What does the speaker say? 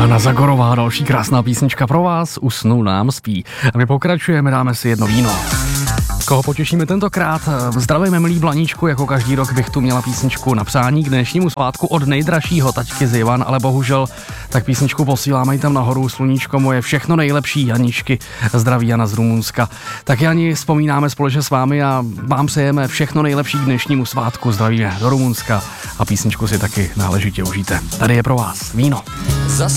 Jana Zagorová, další krásná písnička pro vás, Usnul nám spí. A my pokračujeme, dáme si jedno víno. Koho potěšíme tentokrát? Zdravíme milí Blaníčku, jako každý rok bych tu měla písničku na přání k dnešnímu svátku od nejdražšího taťky z Ivan, ale bohužel tak písničku posíláme i tam nahoru. Sluníčko moje, všechno nejlepší, Janičky. Zdraví Jana z Rumunska. Tak Jani, vzpomínáme společně s vámi a vám přejeme všechno nejlepší k dnešnímu svátku. Zdravíme do Rumunska a písničku si taky náležitě užijte. Tady je pro vás víno.